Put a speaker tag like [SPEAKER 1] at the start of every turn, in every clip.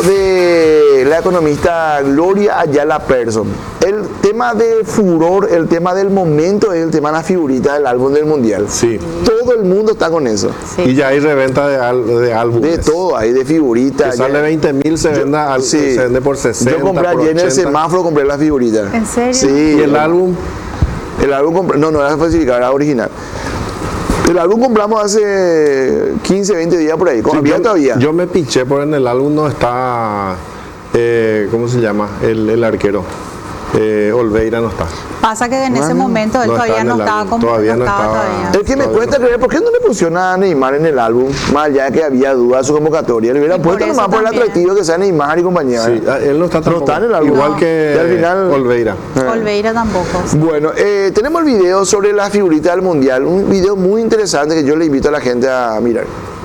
[SPEAKER 1] de la economista Gloria Ayala Persson. El tema de furor, el tema del momento es el tema de la figurita del álbum del Mundial.
[SPEAKER 2] Sí.
[SPEAKER 1] Todo el mundo está con eso.
[SPEAKER 3] Sí.
[SPEAKER 2] Y ya hay reventa de álbumes.
[SPEAKER 1] De todo, hay de figuritas.
[SPEAKER 2] Que sale 20.000, se vende por 60.
[SPEAKER 1] Yo compré
[SPEAKER 2] por
[SPEAKER 1] ayer en el
[SPEAKER 2] 80.
[SPEAKER 1] semáforo, compré la figurita.
[SPEAKER 3] ¿En serio?
[SPEAKER 1] Sí.
[SPEAKER 2] ¿Y el álbum?
[SPEAKER 1] El álbum compré, no era falsificado, era original. El álbum compramos hace 15, 20 días por ahí.
[SPEAKER 2] Sí,
[SPEAKER 1] Había todavía.
[SPEAKER 2] Yo me piché, porque en el álbum no está, ¿cómo se llama? El arquero. Olveira no está.
[SPEAKER 3] Pasa que en ese momento él todavía no estaba como
[SPEAKER 2] todavía no estaba.
[SPEAKER 3] todavía.
[SPEAKER 1] Es que me
[SPEAKER 2] Todavía
[SPEAKER 1] cuesta
[SPEAKER 2] no.
[SPEAKER 1] creer, ¿por qué no le pusieron a Neymar en el álbum? Más allá de que había dudas de su convocatoria. Le hubiera
[SPEAKER 3] Y por
[SPEAKER 1] puesto
[SPEAKER 3] eso
[SPEAKER 1] nomás por el
[SPEAKER 3] también.
[SPEAKER 1] atractivo que sea Neymar y compañía.
[SPEAKER 2] Sí, él no está tampoco.
[SPEAKER 1] está en el álbum.
[SPEAKER 2] Igual
[SPEAKER 1] No.
[SPEAKER 2] que
[SPEAKER 1] Y al final-
[SPEAKER 2] Olveira.
[SPEAKER 3] Olveira tampoco.
[SPEAKER 1] Bueno, tenemos el video sobre la figurita del Mundial. Un video muy interesante que yo le invito a la gente a mirar.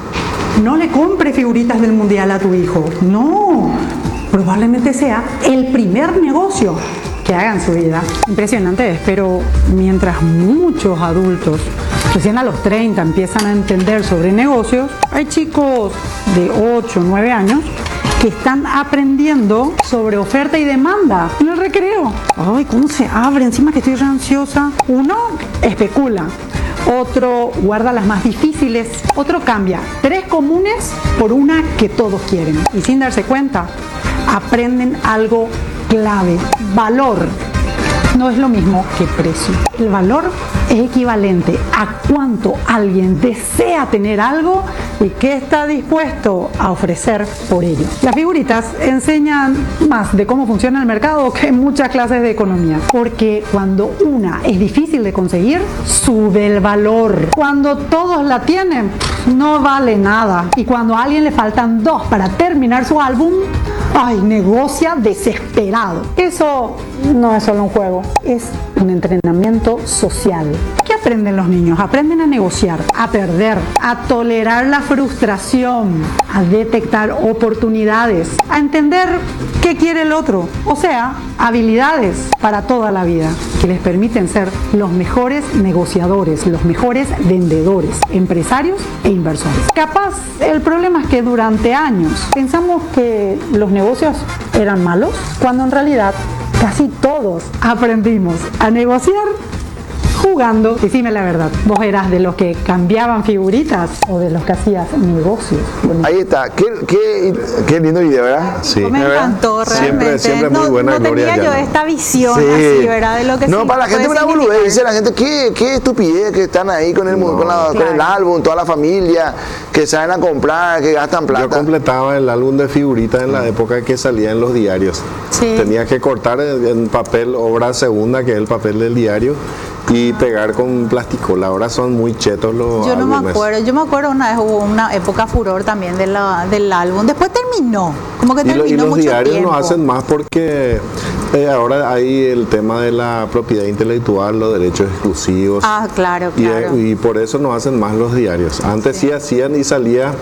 [SPEAKER 4] No le compre figuritas del mundial a tu hijo. No, probablemente sea el primer negocio que haga en su vida. Impresionante es, pero mientras muchos adultos recién a los 30 empiezan a entender sobre negocios, hay chicos de 8 o 9 años que están aprendiendo sobre oferta y demanda en el recreo. Ay, ¿cómo se abre? Encima que estoy re ansiosa. Uno especula. Otro guarda las más difíciles, otro cambia 3 comunes por una que todos quieren. Y sin darse cuenta, aprenden algo clave: valor. No es lo mismo que precio. El valor es equivalente a cuánto alguien desea tener algo y qué está dispuesto a ofrecer por ello. Las figuritas enseñan más de cómo funciona el mercado que muchas clases de economía, porque cuando una es difícil de conseguir, sube el valor. Cuando todos la tienen, no vale nada. Y cuando a alguien le faltan 2 para terminar su álbum, ay, negocia desesperado. Eso no es solo un juego, es un entrenamiento social. ¿Qué aprenden los niños? Aprenden a negociar, a perder, a tolerar la frustración, a detectar oportunidades, a entender qué quiere el otro. O sea, habilidades para toda la vida que les permiten ser los mejores negociadores, los mejores vendedores, empresarios e inversores. Capaz el problema es que durante años pensamos que los negocios eran malos, cuando en realidad casi todos aprendimos a negociar jugando. Decime la verdad, ¿vos eras de los que cambiaban figuritas o de los que hacías negocios?
[SPEAKER 1] Ahí está. Qué lindo video, ¿verdad?
[SPEAKER 2] Sí.
[SPEAKER 3] Me encantó realmente.
[SPEAKER 2] Siempre muy buena
[SPEAKER 3] no
[SPEAKER 2] Gloria
[SPEAKER 3] tenía yo
[SPEAKER 2] Ayala.
[SPEAKER 3] esta visión
[SPEAKER 1] Sí.
[SPEAKER 3] así, ¿verdad? De lo que
[SPEAKER 1] No,
[SPEAKER 3] sí
[SPEAKER 1] para la gente es
[SPEAKER 3] puede
[SPEAKER 1] una boludez.
[SPEAKER 3] significar.
[SPEAKER 1] Dice la gente, qué estupidez que están ahí con el, con el
[SPEAKER 3] Claro.
[SPEAKER 1] álbum, toda la familia, que salen a comprar, que gastan
[SPEAKER 2] Yo
[SPEAKER 1] plata.
[SPEAKER 2] completaba el álbum de figuritas en la época que salía en los diarios.
[SPEAKER 3] Sí.
[SPEAKER 2] Tenía que cortar en papel obra segunda, que es el papel del diario, y pegar con plasticola. Ahora son muy chetos los
[SPEAKER 3] Yo no me
[SPEAKER 2] álbumes.
[SPEAKER 3] acuerdo. Yo me acuerdo una vez hubo una época furor también del álbum. Después terminó. Como que
[SPEAKER 2] Y
[SPEAKER 3] terminó
[SPEAKER 2] los
[SPEAKER 3] mucho
[SPEAKER 2] diarios
[SPEAKER 3] tiempo.
[SPEAKER 2] no hacen más porque ahora hay el tema de la propiedad intelectual, los derechos exclusivos.
[SPEAKER 3] Ah, claro, claro.
[SPEAKER 2] Y por eso no hacen más los diarios. Antes sí hacían y salía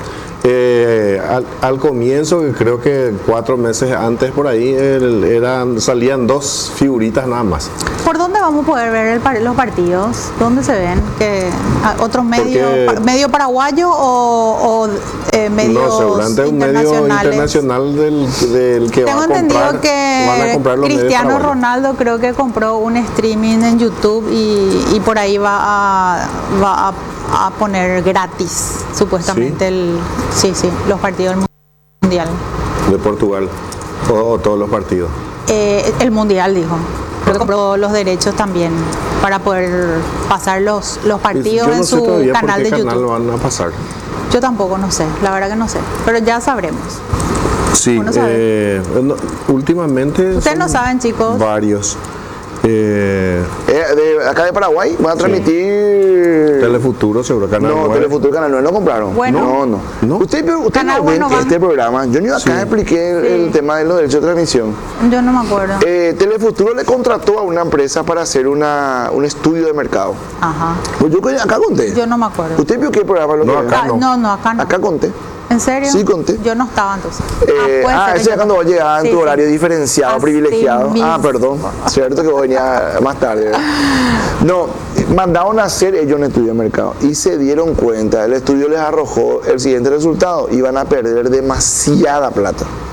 [SPEAKER 2] al comienzo, que creo que 4 meses antes por ahí, salían 2 figuritas nada más.
[SPEAKER 3] ¿Por dónde vamos a poder ver los partidos? ¿Dónde se ven? ¿Otros medios?
[SPEAKER 2] Porque-
[SPEAKER 3] ¿Medio paraguayo o medios
[SPEAKER 2] No, seguramente un medio internacional del que
[SPEAKER 3] Tengo
[SPEAKER 2] va a
[SPEAKER 3] entendido
[SPEAKER 2] comprar, van a
[SPEAKER 3] que
[SPEAKER 2] comprar los medios
[SPEAKER 3] Cristiano
[SPEAKER 2] paraguayos.
[SPEAKER 3] Ronaldo creo que compró un streaming en YouTube y por ahí va a poner gratis supuestamente los partidos del mundial.
[SPEAKER 2] De Portugal, o todos los partidos.
[SPEAKER 3] El mundial dijo. Creo que compró los derechos también para poder pasar los partidos
[SPEAKER 2] Yo no
[SPEAKER 3] en
[SPEAKER 2] sé
[SPEAKER 3] su
[SPEAKER 2] todavía por
[SPEAKER 3] canal
[SPEAKER 2] qué
[SPEAKER 3] de
[SPEAKER 2] canal
[SPEAKER 3] YouTube.
[SPEAKER 2] van a pasar.
[SPEAKER 3] Yo tampoco no sé, la verdad que no sé, pero ya sabremos.
[SPEAKER 2] Sí,
[SPEAKER 3] Uno sabe.
[SPEAKER 2] últimamente
[SPEAKER 3] Ustedes no
[SPEAKER 2] son
[SPEAKER 3] saben, chicos.
[SPEAKER 2] varios.
[SPEAKER 1] Acá de Paraguay van a transmitir.
[SPEAKER 2] Telefuturo, seguro, Canal
[SPEAKER 1] No,
[SPEAKER 2] 9.
[SPEAKER 1] Telefuturo Canal 9 no compraron.
[SPEAKER 3] Bueno.
[SPEAKER 1] No. Usted
[SPEAKER 3] Canal
[SPEAKER 1] no ven
[SPEAKER 3] Bueno van.
[SPEAKER 1] este programa. Yo ni acá expliqué el tema de los derechos de transmisión.
[SPEAKER 3] Yo no me acuerdo.
[SPEAKER 1] Telefuturo le contrató a una empresa para hacer un estudio de mercado.
[SPEAKER 3] Ajá.
[SPEAKER 1] Pues yo acá conté.
[SPEAKER 3] Yo no me acuerdo.
[SPEAKER 1] ¿Usted vio qué programa lo
[SPEAKER 2] No,
[SPEAKER 1] que
[SPEAKER 2] acá
[SPEAKER 1] era?
[SPEAKER 3] No, acá no.
[SPEAKER 1] Acá conté.
[SPEAKER 3] ¿En serio?
[SPEAKER 1] Sí, conté.
[SPEAKER 3] Yo no estaba entonces.
[SPEAKER 1] Ese
[SPEAKER 3] puede ser
[SPEAKER 1] es cuando vos llegabas en
[SPEAKER 3] Sí,
[SPEAKER 1] tu
[SPEAKER 3] sí.
[SPEAKER 1] horario diferenciado,
[SPEAKER 3] Así
[SPEAKER 1] privilegiado.
[SPEAKER 3] mismo.
[SPEAKER 1] Perdón. Cierto que vos venías más tarde. ¿verdad? No, mandaron a hacer ellos un estudio de mercado y se dieron cuenta, el estudio les arrojó el siguiente resultado: iban a perder demasiada plata.